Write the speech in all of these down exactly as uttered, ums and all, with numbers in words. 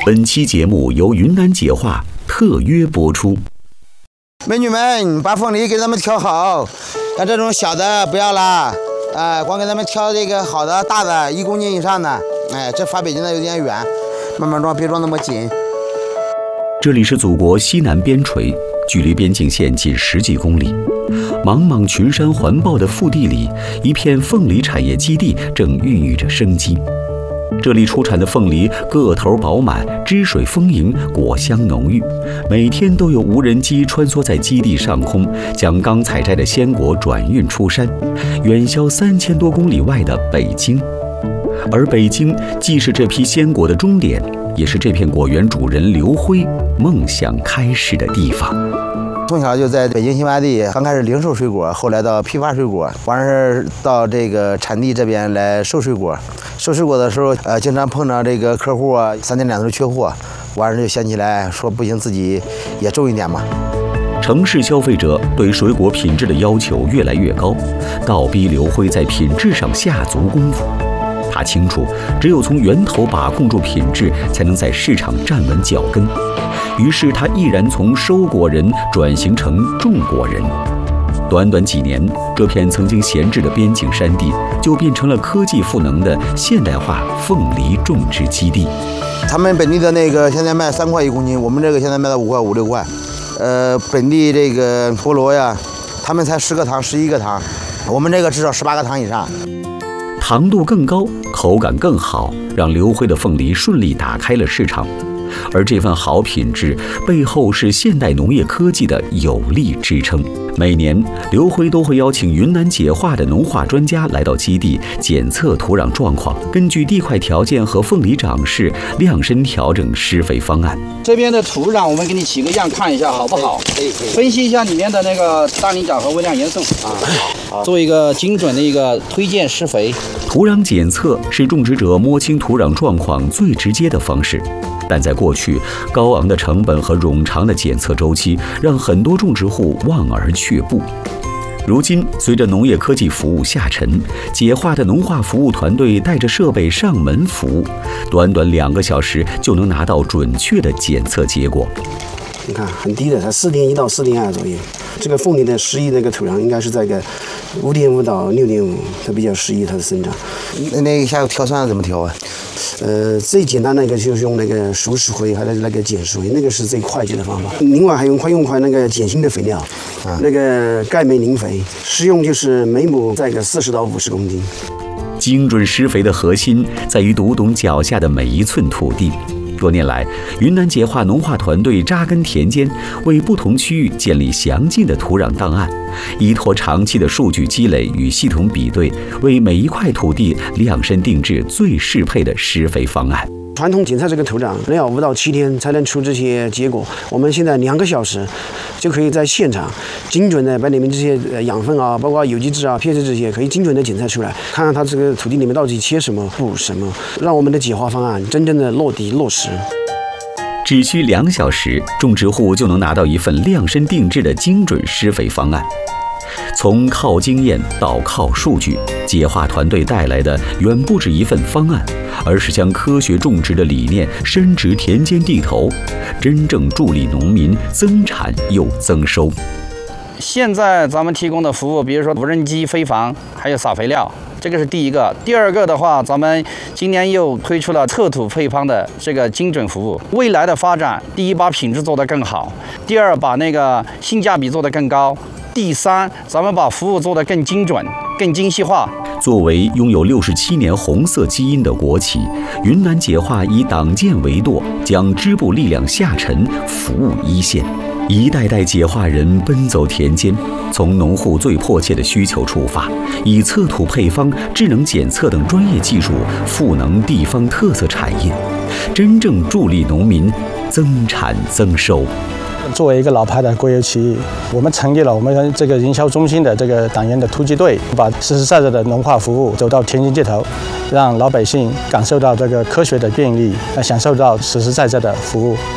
本期节目由云南解化特约播出。 美女们，把凤梨给咱们挑好，像这种小的不要啦，哎、呃，光给咱们挑这个好的大的，一公斤以上的。哎，这发北京的有点远，慢慢装，别装那么紧。 这里是祖国西南边陲，距离边境线近十几公里，茫茫群山环抱的腹地里，一片凤梨产业基地正孕育着生机。这里出产的凤梨个头饱满，汁水丰盈，果香浓郁，每天都有无人机穿梭在基地上空，将刚采摘的鲜果转运出山，远销三千多公里外的北京。而北京既是这批鲜果的终点，也是这片果园主人刘辉梦想开始的地方。 从小就在北京新发地，刚开始零售水果，后来到批发水果，完事到这个产地这边来收水果。收水果的时候，呃，经常碰到这个客户啊，三天两头缺货，完事就想起来说不行，自己也种一点嘛。 城市消费者对水果品质的要求越来越高，倒逼刘辉在品质上下足功夫。他清楚，只有从源头把控住品质，才能在市场站稳脚跟。于是他毅然从收果人转型成种果人。短短几年，这片曾经闲置的边境山地就变成了科技赋能的现代化凤梨种植基地。 他们本地的那个现在卖三块一公斤，我们这个现在卖到五块五六块。呃，本地这个菠萝呀，他们才十个糖十一个糖，我们这个至少十八个糖以上。 糖度更高，口感更好，让刘辉的凤梨顺利打开了市场。而这份好品质背后是现代农业科技的有力支撑。每年，刘辉都会邀请云南解化的农化专家来到基地检测土壤状况，根据地块条件和凤梨长势量身调整施肥方案。 这边的土壤我们给你起个样看一下好不好？可以可以。分析一下里面的那个氮磷钾和微量元素啊，好，做一个精准的一个推荐施肥。 土壤检测是种植者摸清土壤状况最直接的方式。但在过去，高昂的成本和冗长的检测周期让很多种植户望而却步。如今，随着农业科技服务下沉，解化的农化服务团队带着设备上门服务，短短两个小时就能拿到准确的检测结果。 你看，很低的，才四点一到四点二左右。这个凤梨的适宜那个土壤应该是在个五点五到六点五，它比较适宜它的生长。 那那个下游挑酸怎么挑啊？ 呃，最简单的一个就是用那个熟石灰，还有那个碱石灰，那个是最快捷的方法。另外还用快用块那个碱性的肥料，啊、那个钙镁磷肥，施用就是每亩在个四十到五十公斤。 精准施肥的核心在于读懂脚下的每一寸土地。多年来，云南解化农化团队扎根田间，为不同区域建立详尽的土壤档案，依托长期的数据积累与系统比对，为每一块土地量身定制最适配的施肥方案。 传统检测这个土壤要五到七天才能出这些结果，我们现在两个小时就可以在现场精准的把里面这些养分啊，包括有机质啊、pH 这些可以精准的检测出来，看看它这个土地里面到底缺什么、补什么，让我们的解化方案真正的落地落实。 只需两小时，种植户就能拿到一份量身定制的精准施肥方案。从靠经验到靠数据，解化团队带来的远不止一份方案，而是将科学种植的理念深植田间地头，真正助力农民增产又增收。 现在咱们提供的服务，比如说无人机飞防，还有撒肥料，这个是第一个。第二个的话，咱们今年又推出了测土配方的这个精准服务。未来的发展，第一把品质做得更好，第二把那个性价比做得更高，第三，咱们把服务做得更精准、更精细化。 作为拥有六十七年红色基因的国企，云南解化以党建为舵，将支部力量下沉，服务一线。一代代解化人奔走田间，从农户最迫切的需求出发，以测土配方、智能检测等专业技术赋能地方特色产业，真正助力农民增产增收。 作为一个老牌的国有企业，我们成立了我们这个营销中心的这个党员的突击队，把实实在在的农化服务走到田间街头，让老百姓感受到这个科学的便利，享受到实实在在的服务。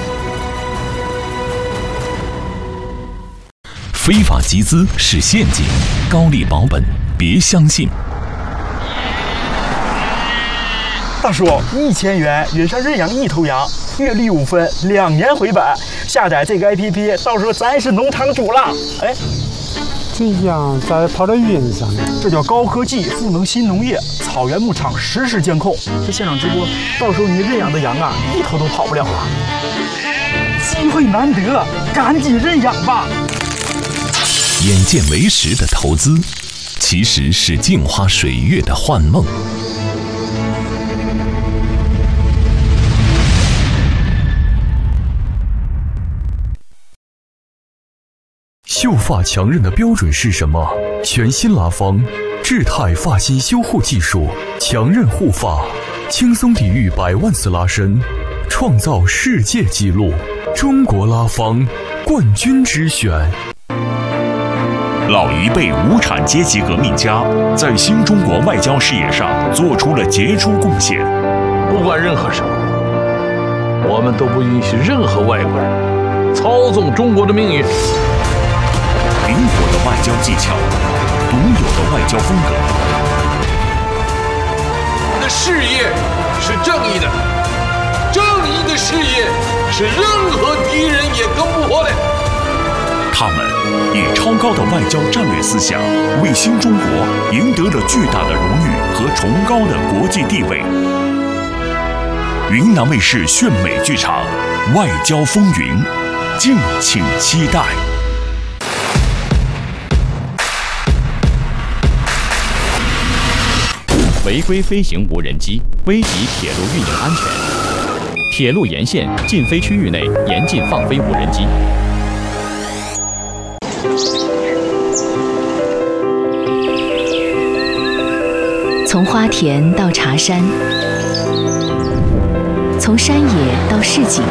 非法集资是陷阱，高利保本别相信。 大叔，一千元远山认养一头羊，月利五分，两年回本。下载这个 A P P， 到时候咱是农场主了。哎， 这羊咋跑到云上了？ 这叫高科技赋能新农业，草原牧场实时监控。这现场直播，到时候你认养的羊啊，一头都跑不了了。机会难得，赶紧认养吧。 眼见为实的投资，其实是镜花水月的幻梦。 秀发强韧的标准是什么？全新拉芳智泰发型修护技术，强韧护发，轻松抵御百万次拉伸，创造世界纪录。中国拉芳冠军之选。 老一辈无产阶级革命家在新中国外交事业上做出了杰出贡献。 不管任何时候，我们都不允许任何外国人操纵中国的命运。 灵活的外交技巧，独有的外交风格。 我们的事业是正义的，正义的事业是任何敌人也攻不破的。 他们以超高的外交战略思想，为新中国赢得了巨大的荣誉和崇高的国际地位。云南卫视炫美剧场《外交风云》，敬请期待。 违规飞行无人机危及铁路运营安全，铁路沿线禁飞区域内严禁放飞无人机。 从花田到茶山，从山野到市井，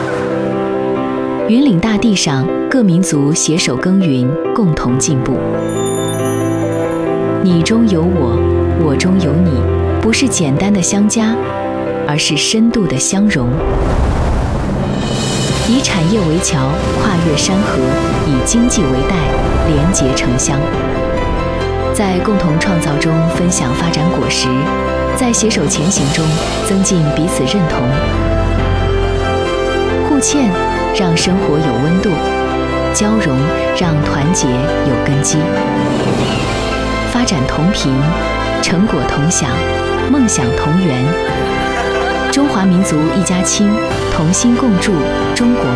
云岭大地上，各民族携手耕耘，共同进步。你中有我，我中有你，不是简单的相加，而是深度的相融。以产业为桥，跨越山河；以经济为带，连结城乡。在共同创造中分享发展果实，在携手前行中增进彼此认同。互欠让生活有温度，交融让团结有根基。发展同频，成果同享，梦想同源。中华民族一家亲，同心共筑中国